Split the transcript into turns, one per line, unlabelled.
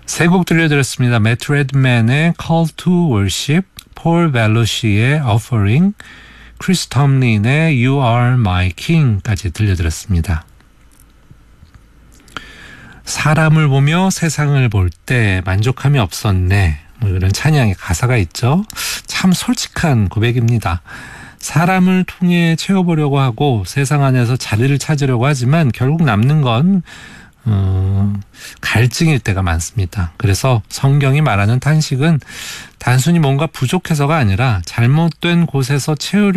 세 곡 들려드렸습니다. 매트 레드맨의 Call to Worship, 폴 벨로시의 Offering, 크리스 톰린의 You Are My King까지 들려드렸습니다. 사람을 보며 세상을 볼 때 만족함이 없었네. 이런 찬양의 가사가 있죠. 참 솔직한 고백입니다. 사람을 통해 채워보려고 하고 세상 안에서 자리를 찾으려고 하지만 결국 남는 건 갈증일 때가 많습니다. 그래서 성경이 말하는 탄식은 단순히 뭔가 부족해서가 아니라 잘못된 곳에서 채우려